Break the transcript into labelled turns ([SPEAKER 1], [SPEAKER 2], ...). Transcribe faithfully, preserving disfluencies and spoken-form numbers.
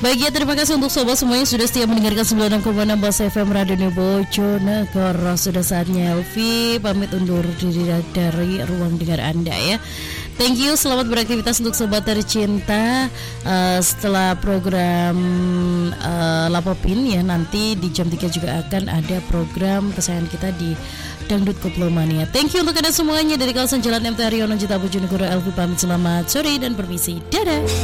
[SPEAKER 1] Baik ya, terima kasih untuk sobat semuanya sudah setia mendengarkan sembilan puluh enam koma enam Bas F M Radio Bojonegoro. Sudah saatnya Elvi pamit undur diri dari ruang dengar Anda ya. Thank you, selamat beraktivitas untuk sobat tercinta. uh, Setelah program uh, Lapopin ya, nanti di jam tiga juga akan ada program kesayangan kita di Dangdut Koplomania. Thank you untuk Anda semuanya dari kawasan Jalan M T Haryono Cita Bojonegoro. Elvi pamit, selamat sore dan permisi. Dadah.